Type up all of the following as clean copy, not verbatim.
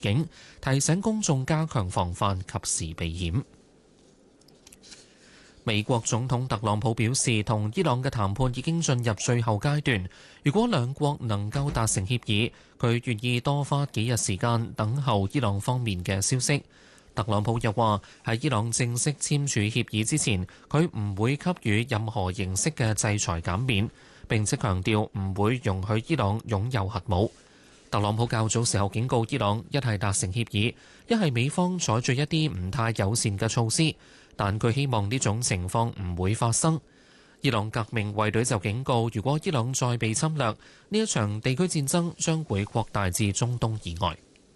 境，提醒公眾加強防範，及時避險。美國總統特朗普表示，同伊朗嘅談判已經進入最後階段。如果兩國能夠達成協議，佢願意多花幾日時間等候伊朗方面嘅消息。特朗普又話，喺伊朗正式簽署協議之前，佢唔會給予任何形式嘅制裁減免，並且強調唔會容許伊朗擁有核武。特朗普較早時候警告伊朗，一係達成協議，一係美方採取一啲唔太友善嘅措施。但佢希望呢種情況唔會發生。伊朗革命衛隊就警告，如果伊朗再被侵略，呢一場地區戰爭將會擴大至中東以外。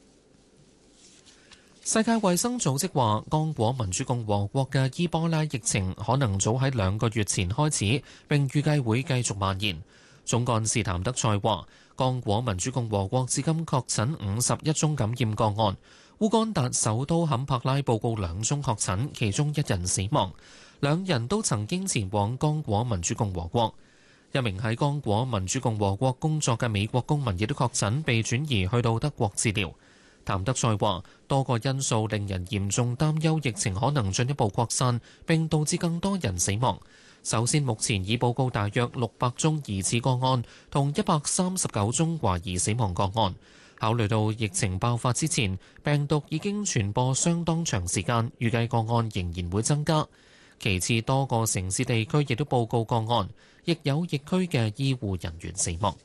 世界衛生組織話，剛果民主共和國嘅伊波拉疫情可能早喺2個月前開始，並預計會繼續蔓延。總幹事譚德塞話，剛果民主共和國至今確診51宗感染個案。烏干達首都坎帕拉報告2宗確診，其中1人死亡，2人都曾經前往剛果民主共和國。一名喺剛果民主共和國工作嘅美國公民亦都確診，被轉移去到德國治療。譚德塞話，多個因素令人嚴重擔憂疫情可能進一步擴散，並導致更多人死亡。首先，目前已報告大約600宗疑似個案，同139宗懷疑死亡個案。考慮到疫情爆發之前，病毒已經傳播相當長時間，預計個案仍然會增加。其次，多個城市地區亦都報告個案，亦有疫區嘅醫護人員死亡。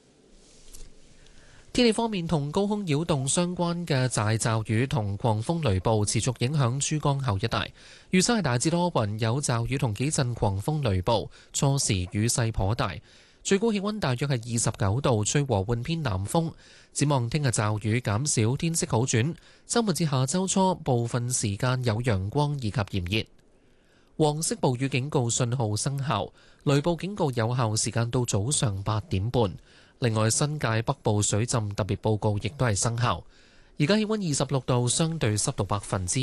天氣方面，同高空擾動相關嘅大驟雨同狂風雷暴持續影響珠江口一帶。預測係大致多雲，有驟雨同幾陣狂風雷暴，初時雨勢頗大。最高氣溫大約係29度，吹和緩偏南風。展望聽日驟雨減少，天色好轉。週末至下週初部分時間有陽光以及炎熱。黃色暴雨警告信號生效，雷暴警告有效時間到早上8點半。另外，新界北部水浸特別報告亦都係生效。而家氣溫26度，相對濕度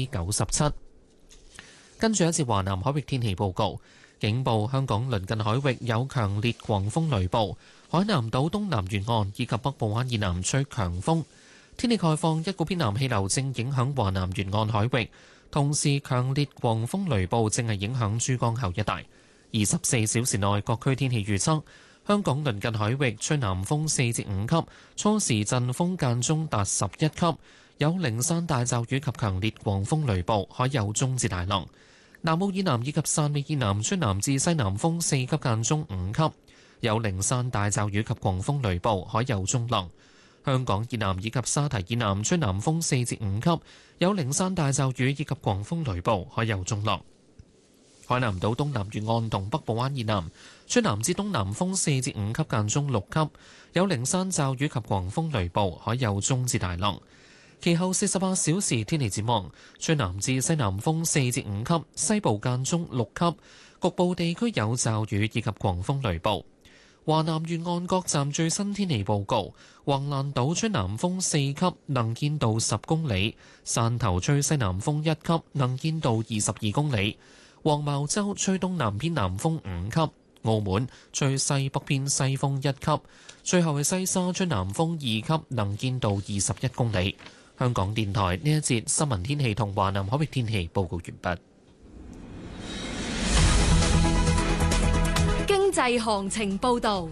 97%。跟住一次華南海域天氣報告。警報：香港鄰近海域有強烈狂風雷暴，海南島東南沿岸以及北部灣以南吹強風。天氣概況：一股偏南氣流正影響華南沿岸海域，同時強烈狂風雷暴正係影響珠江口一帶。24小時內各區天氣預測：香港鄰近海域吹南風4至5級，初時陣風間中達11級，有零散大驟雨及強烈狂風雷暴，海有中至大浪。南澳以南以及汕尾以南吹南至西南風4級間中5級，有零散大驟雨及狂風雷暴，海有中浪。香港以南以及沙堤以南吹南風4至5級，有零散大驟雨以及狂風雷暴，海有中浪。海南島東南沿岸同北部灣以南吹南至東南風4至5級間中6級，有零散驟雨及狂風雷暴，海有中至大浪。其後48小時天氣展望，吹南至西南風4至5級，西部間中6級，局部地區有驟雨以及狂風雷暴。華南沿岸各站最新天氣報告：橫瀾島吹南風4級，能見度10公里；汕頭吹西南風1級，能見度22公里；黃茅洲吹東南偏南風5級；澳門吹西北偏西風1級；最後係西沙吹南風2級，能見度21公里。香港電台呢一節新聞天氣同華南海域天氣報告完畢。 經濟行情報導。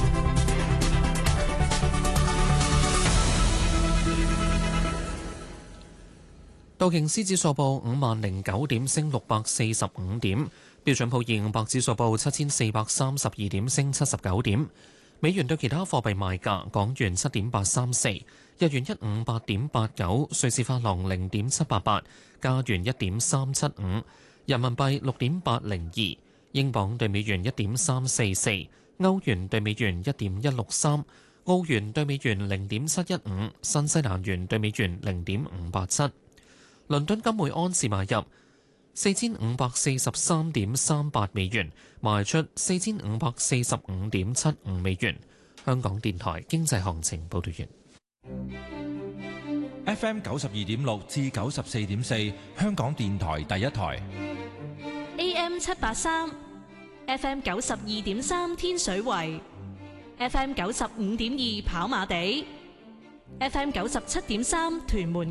道瓊斯指數報5009點，升645點；標準普爾500指數報7432點，升79點。美元對其他貨幣賣價：港元7.834，日元158.89，瑞士法郎0.788，加元1.375，人民幣6.802，英鎊對美元1.344，歐元對美元1.163，澳元對美元0.715，新西蘭元對美元0.587。倫敦金每安士買入4543.38美元，賣出4545.75美元。香港電台經濟行情報道完。 FM 92.6至94.4，香港電台第一台。 AM 783 ，FM 92.3天水圍，FM 95.2跑馬地 FM 97.3屯門